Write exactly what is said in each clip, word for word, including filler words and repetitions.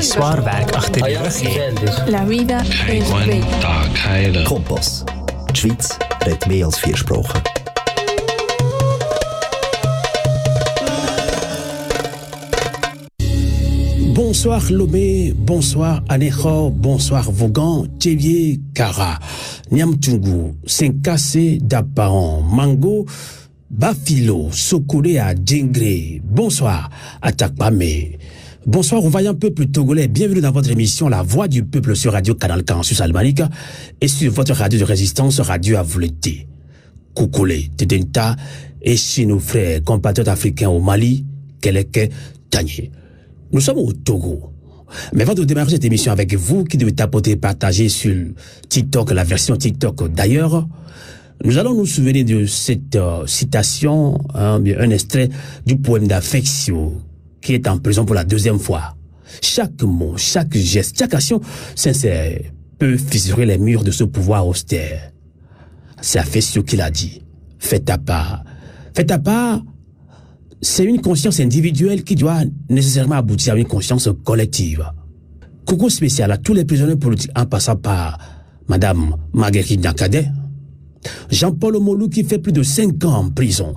zwaar werk achter de rug heeft. La vida es bella. Kompass. Die Schweiz redet mehr als vier Sprachen. Bonsoir Lomé, bonsoir Anejo, bonsoir Vaughan, Tchévier, Kara, Niamtungu, Senkase, Dapaon, Mango, Bafilo, Sokole à Djengre, bonsoir Atakpame. Bonsoir aux vaillants peuples togolais, bienvenue dans votre émission La Voix du Peuple sur Radio Canal K en Suisse Almanica et sur votre radio de résistance Radio Avouleté. Koukoulé, Tedenta et chez nos frères compatriotes africains au Mali, Keleke, Tanier. Nous sommes au Togo. Mais avant de démarrer cette émission avec vous, qui devez tapoter et partager sur TikTok, la version TikTok d'ailleurs, nous allons nous souvenir de cette euh, citation, hein, bien, un extrait du poème d'Affectio, qui est en prison pour la deuxième fois. Chaque mot, chaque geste, chaque action sincère peut fissurer les murs de ce pouvoir austère. C'est Affectio qui l'a dit. Fais ta part. Fais ta part. C'est une conscience individuelle qui doit nécessairement aboutir à une conscience collective. Coucou spécial à tous les prisonniers politiques en passant par Madame Marguerite Nakadé, Jean-Paul Omolou qui fait plus de cinq ans en prison,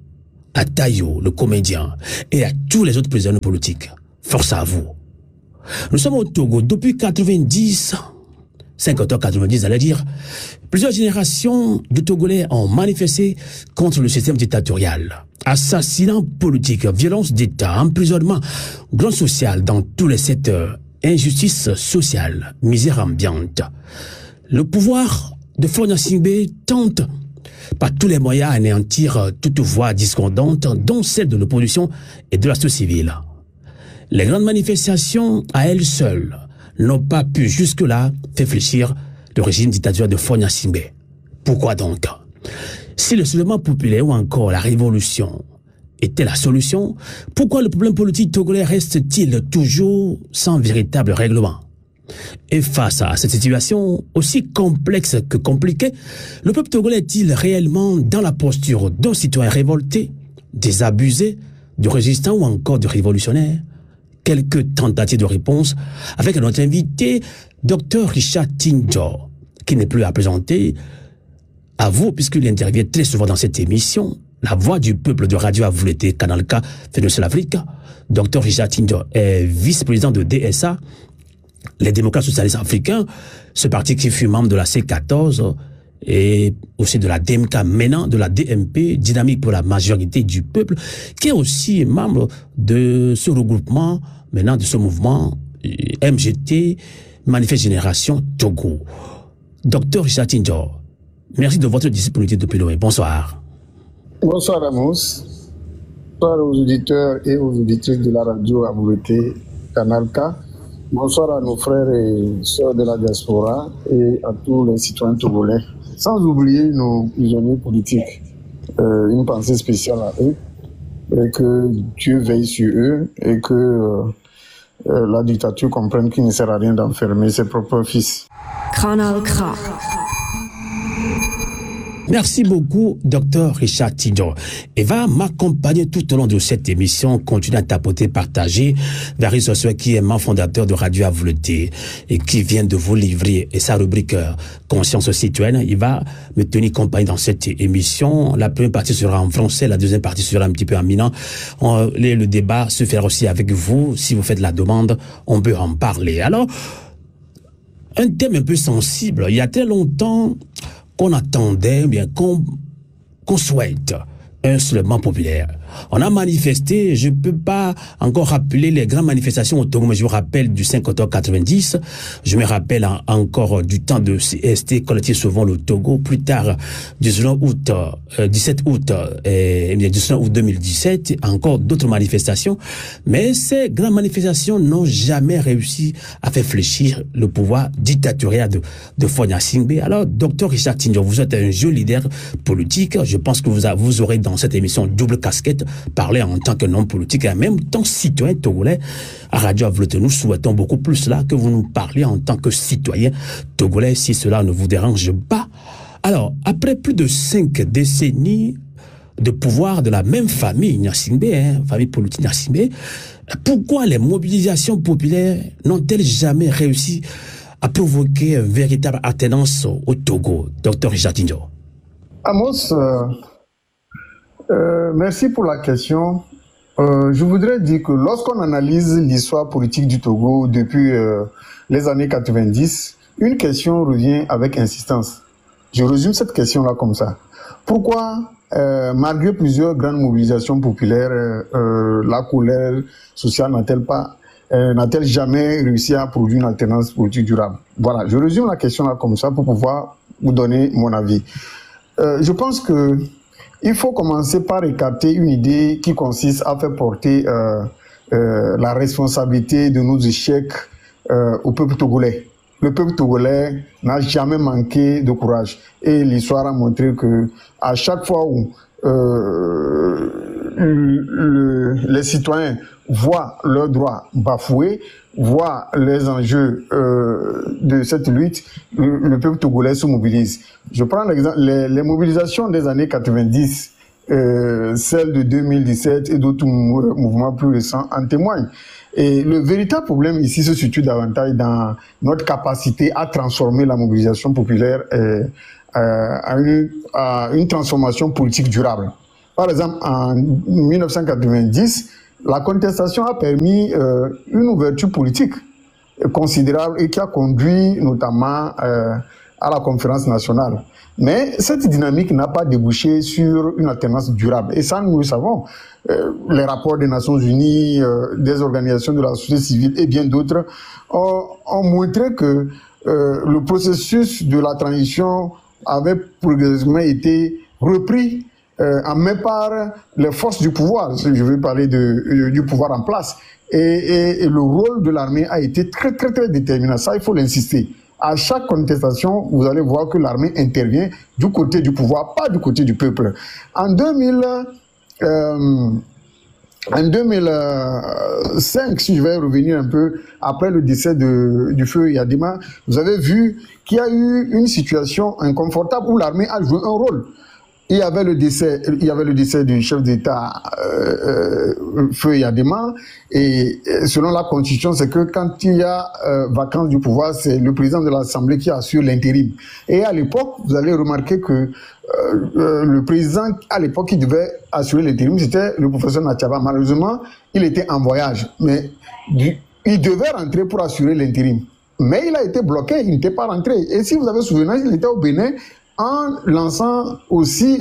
à Tayo, le comédien, et à tous les autres prisonniers politiques. Force à vous. Nous sommes au Togo depuis quatre-vingt-dix, cinquante ans quatre-vingt-dix, allez dire, plusieurs générations de Togolais ont manifesté contre le système dictatorial. Assassinats politiques, violence d'État, emprisonnement, grand social dans tous les secteurs, injustice sociale, misère ambiante. Le pouvoir de Faure Gnassingbé tente par tous les moyens à anéantir toute voix discordante, dont celle de l'opposition et de la société civile. Les grandes manifestations, à elles seules, n'ont pas pu jusque-là faire fléchir le régime dictatorial de Faure Gnassingbé. Pourquoi donc? Si le soulèvement populaire ou encore la révolution était la solution, pourquoi le problème politique togolais reste-t-il toujours sans véritable règlement? Et face à cette situation aussi complexe que compliquée, le peuple togolais est-il réellement dans la posture d'un citoyen révolté, désabusé, de résistant ou encore de révolutionnaire? Quelques tentatives de réponse avec notre invité, docteur Richard Tinjo, qui n'est plus à présenter à vous, puisqu'il intervient très souvent dans cette émission, La Voix du Peuple de Radio Avouleté, Canal K, Fédération Afrique. docteur Richard Tinjo est vice-président de D S A, les démocrates socialistes africains, ce parti qui fut membre de la C quatorze et aussi de la D M K, maintenant de la D M P, Dynamique pour la majorité du peuple, qui est aussi membre de ce regroupement, maintenant de ce mouvement M G T, Manifeste Génération Togo. docteur Richard Tinjo, merci de votre disponibilité depuis l'O E. Bonsoir. Bonsoir Amos. Bonsoir aux auditeurs et aux auditrices de la radio Avouleté Canal K. Bonsoir à nos frères et sœurs de la diaspora et à tous les citoyens togolais. Sans oublier nos prisonniers politiques. Euh, une pensée spéciale à eux. Et que Dieu veille sur eux et que euh, euh, la dictature comprenne qu'il ne sert à rien d'enfermer ses propres fils. Canal K. Merci beaucoup, docteur Richard Tinjo. Et va m'accompagner tout au long de cette émission, continuer à tapoter, partager. Varis Sossué, qui est membre fondateur de Radio Avouleté et qui vient de vous livrer et sa rubrique Conscience citoyenne. Il va me tenir compagnie dans cette émission. La première partie sera en français, la deuxième partie sera un petit peu en minant. On, le débat se fera aussi avec vous. Si vous faites la demande, on peut en parler. Alors, un thème un peu sensible. Il y a très longtemps qu'on attendait, bien qu'on qu'on souhaite un soulèvement populaire. On a manifesté, je ne peux pas encore rappeler les grandes manifestations au Togo, mais je me rappelle du cinq octobre quatre-vingt-dix, je me rappelle en, encore du temps de C S T, Collectif Sauvons le Togo, plus tard, dix-neuf août, euh, dix-sept août, et bien dix-neuf août deux mille dix-sept, encore d'autres manifestations, mais ces grandes manifestations n'ont jamais réussi à faire fléchir le pouvoir dictatorial de, de Faure Gnassingbé. Alors, docteur Richard Tinjo, vous êtes un jeune leader politique, je pense que vous, a, vous aurez dans cette émission double casquette, parler en tant qu'un homme politique et en même temps citoyen togolais. À Radio Avouleté, nous souhaitons beaucoup plus cela, que vous nous parliez en tant que citoyen togolais, si cela ne vous dérange pas. Alors, après plus de cinq décennies, de pouvoir de la même famille, Gnassingbé, hein, famille politique Gnassingbé. Pourquoi les mobilisations populaires n'ont-elles jamais réussi à provoquer une véritable attenance au Togo, docteur Richard Tinjo? Amos, euh, euh, merci pour la question. Euh, je voudrais dire que lorsqu'on analyse l'histoire politique du Togo depuis euh, les années quatre-vingt-dix, une question revient avec insistance. Je résume cette question-là comme ça. Pourquoi, euh, malgré plusieurs grandes mobilisations populaires, euh, la colère sociale n'a-t-elle pas, euh, n'a-t-elle jamais réussi à produire une alternance politique durable? Voilà, je résume la question-là comme ça pour pouvoir vous donner mon avis. Euh, je pense que il faut commencer par écarter une idée qui consiste à faire porter euh, euh, la responsabilité de nos échecs euh, au peuple togolais. Le peuple togolais n'a jamais manqué de courage. Et l'histoire a montré que à chaque fois où euh, le, le, les citoyens voient leurs droits bafoués, voient les enjeux euh, de cette lutte, le, le peuple togolais se mobilise. Je prends l'exemple, les, les mobilisations des années quatre-vingt-dix, euh, celles de deux mille dix-sept et d'autres mouvements plus récents en témoignent. Et le véritable problème ici se situe davantage dans notre capacité à transformer la mobilisation populaire euh, à, une, à une transformation politique durable. Par exemple, en mille neuf cent quatre-vingt-dix, la contestation a permis euh, une ouverture politique considérable et qui a conduit notamment euh, à la conférence nationale. Mais cette dynamique n'a pas débouché sur une alternance durable. Et ça, nous le savons. Euh, les rapports des Nations Unies, euh, des organisations de la société civile et bien d'autres ont, ont montré que euh, le processus de la transition avait progressivement été repris euh, en main par les forces du pouvoir. Je vais parler de, euh, du pouvoir en place. Et, et, et le rôle de l'armée a été très, très, très déterminant. Ça, il faut l'insister. À chaque contestation, vous allez voir que l'armée intervient du côté du pouvoir, pas du côté du peuple. En deux mille, euh, en deux mille cinq, si je vais revenir un peu après le décès de, du feu Yadima, vous avez vu qu'il y a eu une situation inconfortable où l'armée a joué un rôle. Il y avait le décès, il y avait le décès du chef d'État euh, euh, Feu Yadema, et selon la Constitution, c'est que quand il y a euh, vacance du pouvoir, c'est le président de l'Assemblée qui assure l'intérim. Et à l'époque, vous allez remarquer que euh, euh, le président à l'époque qui devait assurer l'intérim, c'était le professeur Natchaba. Malheureusement, il était en voyage, mais du, il devait rentrer pour assurer l'intérim. Mais il a été bloqué, il n'était pas rentré. Et si vous avez souvenir, il était au Bénin, en lançant aussi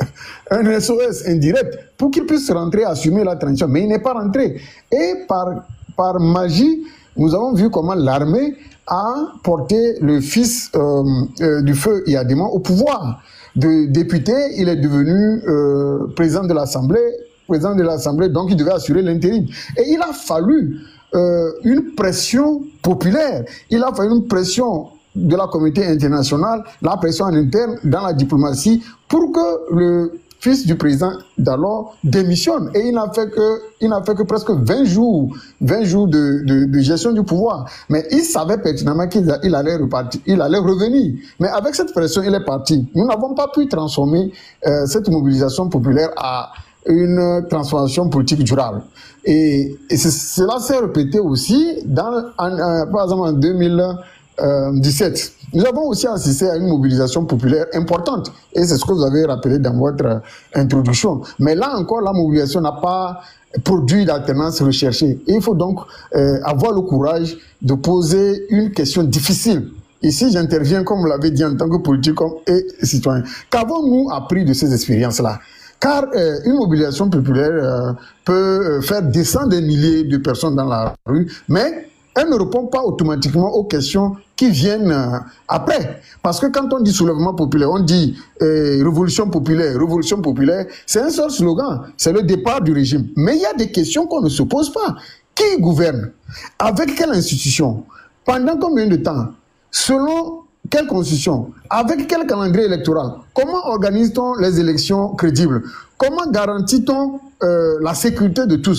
un S O S indirect pour qu'il puisse rentrer assumer la transition. Mais il n'est pas rentré. Et par, par magie, nous avons vu comment l'armée a porté le fils euh, euh, du feu Yadema au pouvoir. De député, il est devenu euh, président de l'Assemblée, président de l'Assemblée, donc il devait assurer l'intérim. Et il a fallu euh, une pression populaire, il a fallu une pression de la communauté internationale, la pression en interne dans la diplomatie pour que le fils du président d'alors démissionne. Et il n'a fait que, il n'a fait que presque vingt jours, vingt jours de, de, de gestion du pouvoir. Mais il savait pertinemment qu'il il allait repartir, il allait revenir. Mais avec cette pression, il est parti. Nous n'avons pas pu transformer euh, cette mobilisation populaire à une transformation politique durable. Et, et cela s'est répété aussi dans, en, en, par exemple en deux mille dix-sept. Nous avons aussi assisté à une mobilisation populaire importante et c'est ce que vous avez rappelé dans votre introduction. Mais là encore, la mobilisation n'a pas produit d'alternance recherchée. Et il faut donc euh, avoir le courage de poser une question difficile. Ici, j'interviens, comme vous l'avez dit, en tant que politique et citoyen. Qu'avons-nous appris de ces expériences-là? Car euh, une mobilisation populaire euh, peut faire descendre des milliers de personnes dans la rue, mais elle ne répond pas automatiquement aux questions qui viennent euh, après. Parce que quand on dit soulèvement populaire, on dit euh, révolution populaire, révolution populaire, c'est un seul slogan, c'est le départ du régime. Mais il y a des questions qu'on ne se pose pas. Qui gouverne? Avec quelle institution? Pendant combien de temps? Selon quelle constitution? Avec quel calendrier électoral? Comment organise-t-on les élections crédibles? Comment garantit-on euh, la sécurité de tous?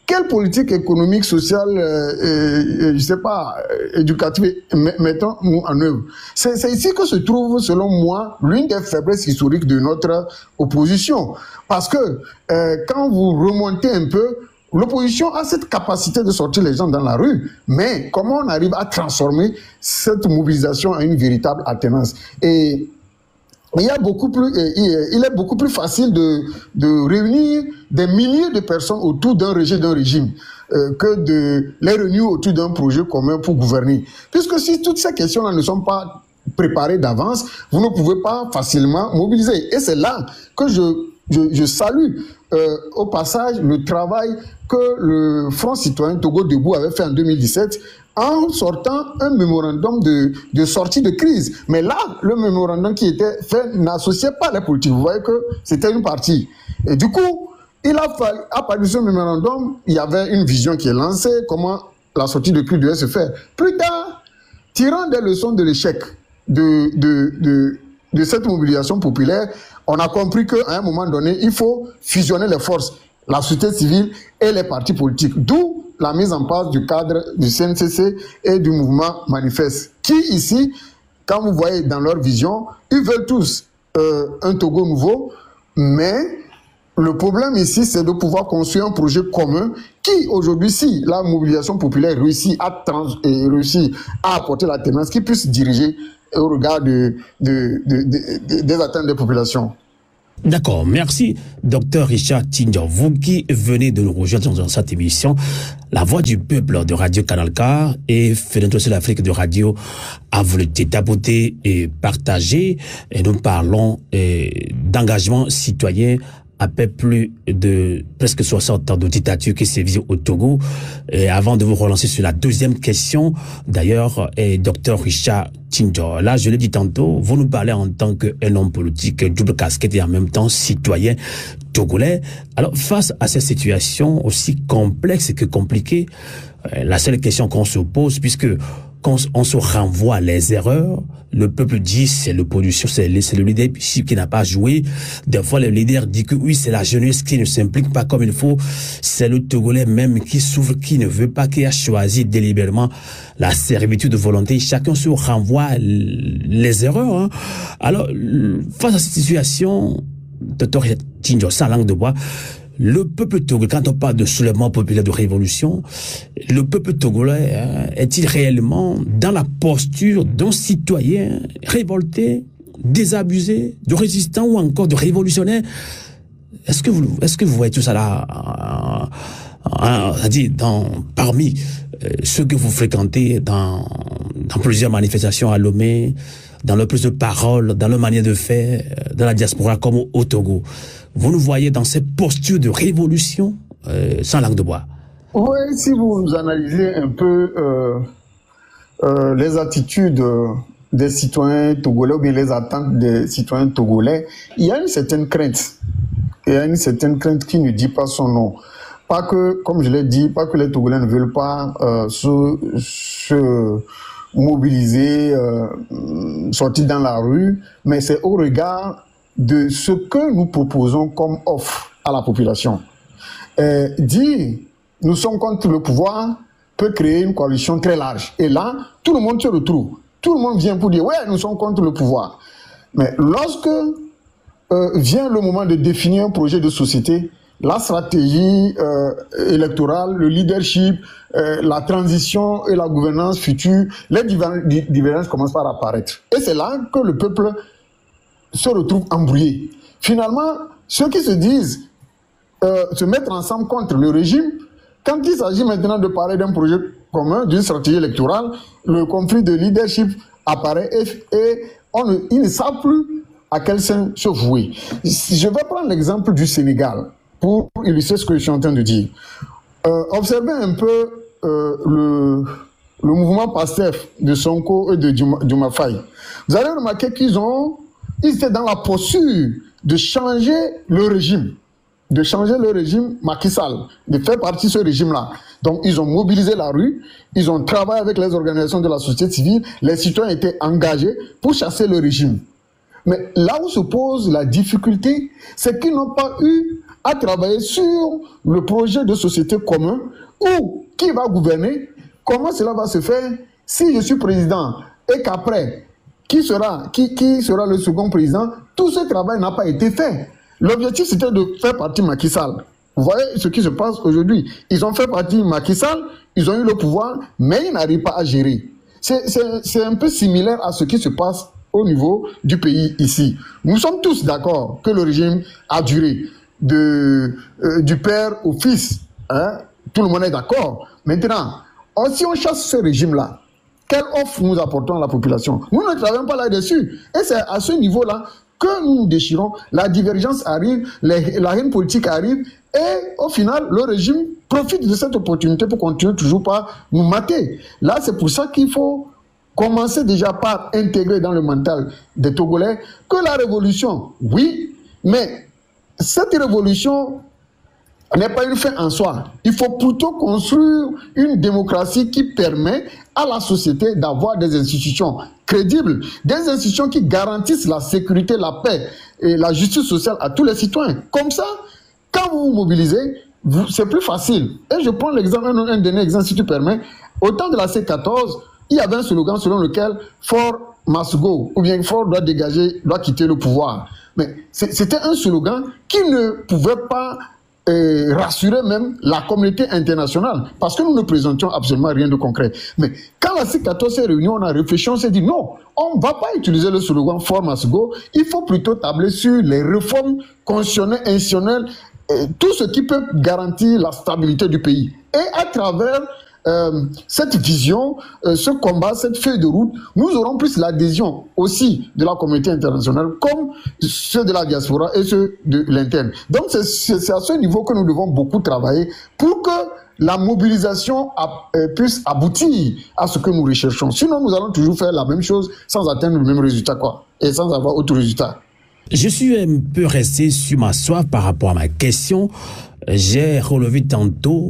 quelle politique économique, sociale, euh, euh, je sais pas, éducative mettons-nous en œuvre? C'est, c'est ici que se trouve, selon moi, l'une des faiblesses historiques de notre opposition. Parce que euh, quand vous remontez un peu, l'opposition a cette capacité de sortir les gens dans la rue, mais comment on arrive à transformer cette mobilisation en une véritable alternance? Et il y a beaucoup plus, il est beaucoup plus facile de, de réunir des milliers de personnes autour d'un régime, d'un régime euh, que de les réunir autour d'un projet commun pour gouverner. Puisque si toutes ces questions-là ne sont pas préparées d'avance, vous ne pouvez pas facilement mobiliser. Et c'est là que je, je, je salue euh, au passage le travail que le Front citoyen Togo Debout avait fait en deux mille dix-sept en sortant un mémorandum de, de sortie de crise. Mais là, le mémorandum qui était fait n'associait pas les politiques. Vous voyez que c'était une partie. Et du coup, il a fallu, à partir de ce mémorandum, il y avait une vision qui est lancée, comment la sortie de crise devait se faire. Plus tard, tirant des leçons de l'échec de, de, de, de cette mobilisation populaire, on a compris qu'à un moment donné, il faut fusionner les forces, la société civile et les partis politiques. D'où la mise en place du cadre du C N C C et du mouvement Manifeste, qui ici, quand vous voyez dans leur vision, ils veulent tous euh, un Togo nouveau, mais le problème ici, c'est de pouvoir construire un projet commun qui, aujourd'hui, si la mobilisation populaire réussit à, trans et réussit à apporter la tendance, qui puisse diriger au regard de, de, de, de, de, des attentes des populations. D'accord, merci, docteur Richard Tindjo. Vous qui venez de nous rejoindre dans cette émission, La Voix du Peuple de Radio Canal K et Fenêtre sur l'Afrique de Radio a voulu tapoter et partager. Et nous parlons eh, d'engagement citoyen après plus de presque soixante ans de dictature qui s'est visée au Togo. Et avant de vous relancer sur la deuxième question, d'ailleurs, et docteur Richard Tindjo, là, je l'ai dit tantôt, vous nous parlez en tant qu'un homme politique, double casquette et en même temps citoyen togolais. Alors, face à cette situation aussi complexe que compliquée, la seule question qu'on se pose, puisque quand on se renvoie les erreurs, le peuple dit c'est l'opposition, c'est le, le leadership qui n'a pas joué. Des fois, le leader dit que oui, c'est la jeunesse qui ne s'implique pas comme il faut. C'est le Togolais même qui souffre, qui ne veut pas, qui a choisi délibérément la servitude de volonté. Chacun se renvoie les erreurs. Hein. Alors, face à cette situation, docteur Tindjo, sans langue de bois, le peuple togolais, quand on parle de soulèvement populaire, de révolution, le peuple togolais hein, est-il réellement dans la posture d'un citoyen révolté, désabusé, de résistant ou encore de révolutionnaire? Est-ce que vous, est-ce que vous voyez tout ça là, euh, euh, dit dans, parmi euh, ceux que vous fréquentez dans, dans plusieurs manifestations à Lomé, dans leur prise de parole, dans leur manière de faire, dans la diaspora comme au, au Togo? Vous nous voyez dans cette posture de révolution euh, sans langue de bois? Oui, si vous analysez un peu euh, euh, les attitudes des citoyens togolais ou bien les attentes des citoyens togolais, il y a une certaine crainte. Il y a une certaine crainte qui ne dit pas son nom. Pas que, comme je l'ai dit, pas que les Togolais ne veulent pas euh, se, se mobiliser, euh, sortir dans la rue, mais c'est au regard de ce que nous proposons comme offre à la population. Euh, dire nous sommes contre le pouvoir peut créer une coalition très large. Et là, tout le monde se retrouve. Tout le monde vient pour dire ouais, nous sommes contre le pouvoir. Mais lorsque euh, vient le moment de définir un projet de société, la stratégie euh, électorale, le leadership, euh, la transition et la gouvernance future, les divergences commencent par apparaître. Et c'est là que le peuple se retrouve embrouillé. Finalement, ceux qui se disent euh, se mettre ensemble contre le régime, quand il s'agit maintenant de parler d'un projet commun, d'une stratégie électorale, le conflit de leadership apparaît et, et on ne, ils ne savent plus à quel sein se vouer. Je vais prendre l'exemple du Sénégal pour illustrer ce que je suis en train de dire. Euh, observez un peu euh, le, le mouvement PASTEF de Sonko et de Diomaye Faye. Vous allez remarquer qu'ils ont Ils étaient dans la posture de changer le régime, de changer le régime Macky Sall, de faire partie de ce régime-là. Donc, ils ont mobilisé la rue, ils ont travaillé avec les organisations de la société civile, les citoyens étaient engagés pour chasser le régime. Mais là où se pose la difficulté, c'est qu'ils n'ont pas eu à travailler sur le projet de société commun ou qui va gouverner, comment cela va se faire si je suis président et qu'après, qui sera, qui, qui sera le second président, tout ce travail n'a pas été fait. L'objectif, c'était de faire partie Macky Sall. Vous voyez ce qui se passe aujourd'hui. Ils ont fait partie Macky Sall, ils ont eu le pouvoir, mais ils n'arrivent pas à gérer. C'est, c'est, c'est un peu similaire à ce qui se passe au niveau du pays ici. Nous sommes tous d'accord que le régime a duré de, euh, du père au fils. Hein? Tout le monde est d'accord. Maintenant, si on chasse ce régime-là, quelle offre nous apportons à la population? Nous ne travaillons pas là-dessus. Et c'est à ce niveau-là que nous nous déchirons. La divergence arrive, les, la haine politique arrive, et au final, le régime profite de cette opportunité pour continuer toujours pas nous mater. Là, c'est pour ça qu'il faut commencer déjà par intégrer dans le mental des Togolais que la révolution, oui, mais cette révolution n'est pas une fin en soi. Il faut plutôt construire une démocratie qui permet à la société d'avoir des institutions crédibles, des institutions qui garantissent la sécurité, la paix et la justice sociale à tous les citoyens. Comme ça, quand vous vous mobilisez, vous, c'est plus facile. Et je prends l'exemple, un, un dernier exemple, si tu permets. Au temps de la C quatorze, il y avait un slogan selon lequel Fort must go, ou bien Fort doit dégager, doit quitter le pouvoir. Mais c'était un slogan qui ne pouvait pas euh, rassurer même la communauté internationale, parce que nous ne présentions absolument rien de concret. Mais quand la C quatorze s'est réunie, on a réfléchi, on s'est dit non, on ne va pas utiliser le slogan Fort must go, il faut plutôt tabler sur les réformes constitutionnelles, institutionnelles, et tout ce qui peut garantir la stabilité du pays. Et à travers Euh, cette vision, euh, ce combat, cette feuille de route, nous aurons plus l'adhésion aussi de la communauté internationale comme ceux de la diaspora et ceux de l'interne. Donc c'est, c'est, c'est à ce niveau que nous devons beaucoup travailler pour que la mobilisation a, euh, puisse aboutir à ce que nous recherchons. Sinon, nous allons toujours faire la même chose sans atteindre le même résultat, quoi, et sans avoir autre résultat. Je suis un peu resté sur ma soif par rapport à ma question. J'ai relevé tantôt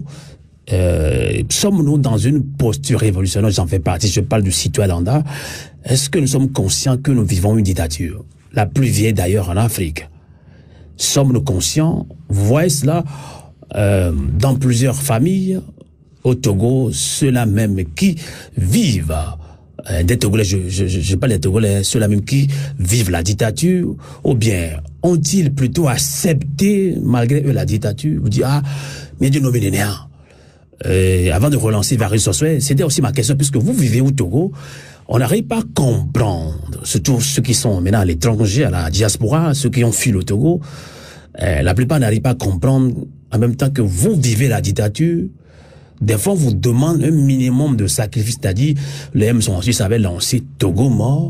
Euh, sommes-nous dans une posture révolutionnaire? J'en fais partie, je parle du citoyen lambda. Est-ce que nous sommes conscients que nous vivons une dictature, la plus vieille d'ailleurs en Afrique? Sommes-nous conscients? Vous voyez cela euh, dans plusieurs familles au Togo, ceux-là même qui vivent euh, des Togolais, je, je, je parle des Togolais, ceux-là même qui vivent la dictature, ou bien ont-ils plutôt accepté malgré eux la dictature? Vous dites, ah, mais Dieu nous bénisse. Euh, avant de relancer Varis Sosway, c'était aussi ma question, puisque vous vivez au Togo, on n'arrive pas à comprendre, surtout ceux qui sont maintenant à l'étranger, à la diaspora, ceux qui ont fui le Togo, euh, la plupart n'arrivent pas à comprendre, en même temps que vous vivez la dictature, des fois on vous demande un minimum de sacrifice, c'est-à-dire, les M sont ensuite avaient lancé Togo mort,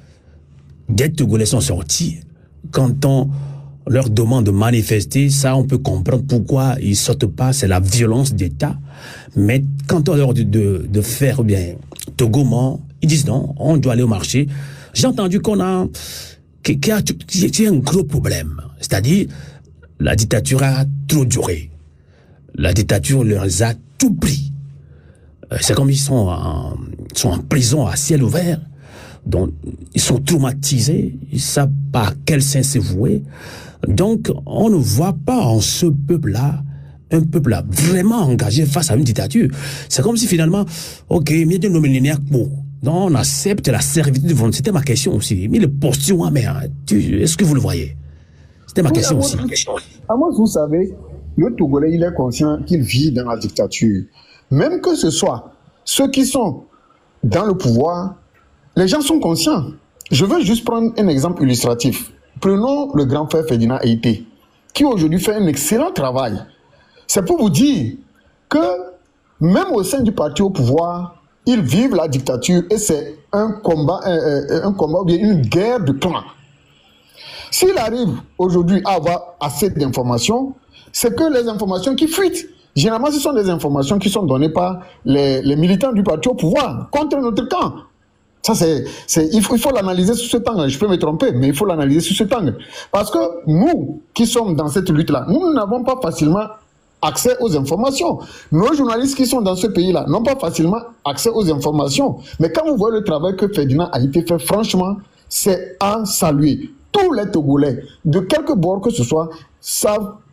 des Togolais sont sortis, quand on leur demande de manifester, ça on peut comprendre pourquoi ils sortent pas, c'est la violence d'État. Mais quand on leur dit de, de faire bien Togo mort, ils disent non, on doit aller au marché. J'ai entendu qu'on a, qu'il y a, qu'il y a un gros problème. C'est-à-dire, la dictature a trop duré. La dictature leur a tout pris. C'est comme ils sont en, sont en prison à ciel ouvert. Donc, ils sont traumatisés, ils savent pas à quel sein se vouer. Donc, on ne voit pas en ce peuple-là, un peuple-là vraiment engagé face à une dictature. C'est comme si finalement, ok, mais de nos millénaires, bon, donc on accepte la servitude de volonté. C'était ma question aussi. Mais le posture, mais est-ce que vous le voyez? C'était ma oui, question aussi. À moi, vous savez, le Togolais, il est conscient qu'il vit dans la dictature. Même que ce soit ceux qui sont dans le pouvoir, les gens sont conscients. Je veux juste prendre un exemple illustratif. Prenons le grand frère Ferdinand Haïté, qui aujourd'hui fait un excellent travail. C'est pour vous dire que même au sein du parti au pouvoir, ils vivent la dictature et c'est un combat, un, un combat ou bien une guerre de clans. S'il arrive aujourd'hui à avoir assez d'informations, c'est que les informations qui fuitent, généralement ce sont des informations qui sont données par les, les militants du parti au pouvoir contre notre camp. Ça, c'est, c'est, il faut, il faut l'analyser sous cet angle. Je peux me tromper, mais il faut l'analyser sous cet angle. Parce que nous, qui sommes dans cette lutte-là, nous n'avons pas facilement accès aux informations. Nos journalistes qui sont dans ce pays-là n'ont pas facilement accès aux informations. Mais quand vous voyez le travail que Ferdinand a été fait, franchement, c'est à saluer. Tous les Togolais, de quelque bord que ce soit, savent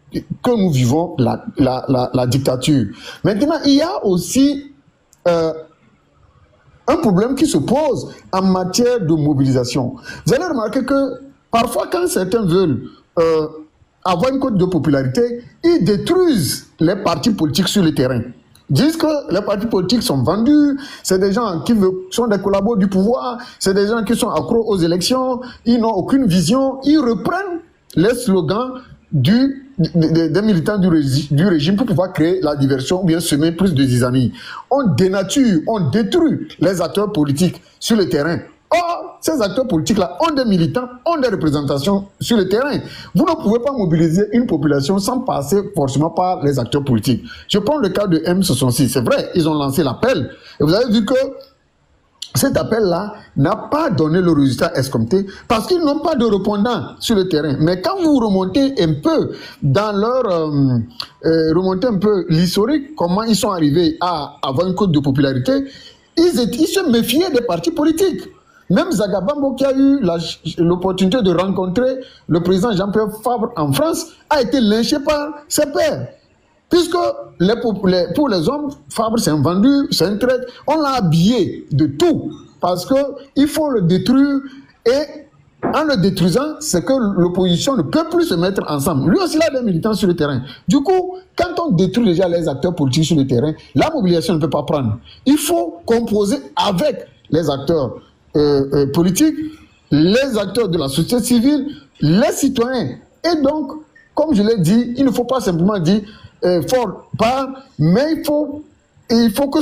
que nous vivons la, la, la, la dictature. Maintenant, il y a aussi euh, un problème qui se pose en matière de mobilisation. Vous allez remarquer que parfois, quand certains veulent euh, avoir une cote de popularité, ils détruisent les partis politiques sur le terrain. Ils disent que les partis politiques sont vendus, c'est des gens qui veulent, sont des collabos du pouvoir, c'est des gens qui sont accros aux élections, ils n'ont aucune vision, ils reprennent les slogans du, des, des militants du, régi, du régime pour pouvoir créer la diversion ou bien semer plus de zizanie. On dénature, on détruit les acteurs politiques sur le terrain. Or, ces acteurs politiques-là ont des militants, ont des représentations sur le terrain. Vous ne pouvez pas mobiliser une population sans passer forcément par les acteurs politiques. Je prends le cas de M soixante-six. C'est vrai, ils ont lancé l'appel. Et vous avez vu que cet appel-là n'a pas donné le résultat escompté parce qu'ils n'ont pas de répondants sur le terrain. Mais quand vous remontez un peu dans leur... Euh, euh, remontez un peu l'historique, comment ils sont arrivés à avoir une cote de popularité, ils, étaient, ils se méfiaient des partis politiques. Même Zagabambo, qui a eu la, l'opportunité de rencontrer le président Jean-Pierre Fabre en France, a été lynché par ses pairs. Puisque les, les, pour les hommes, Fabre c'est un vendu, c'est un traître, on l'a habillé de tout. Parce qu'il faut le détruire et en le détruisant, c'est que l'opposition ne peut plus se mettre ensemble. Lui aussi, il a des militants sur le terrain. Du coup, quand on détruit déjà les acteurs politiques sur le terrain, la mobilisation ne peut pas prendre. Il faut composer avec les acteurs Euh, euh, politiques, les acteurs de la société civile, les citoyens. Et donc, comme je l'ai dit, il ne faut pas simplement dire euh, fort part, mais il faut, il faut que